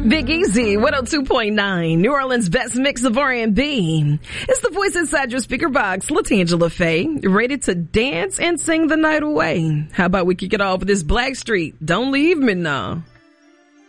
Big Easy, 102.9, New Orleans' best mix of R&B. It's the voice inside your speaker box, LaTangela Faye, ready to dance and sing the night away. How about we kick it off with this Blackstreet, Don't Leave Me Now.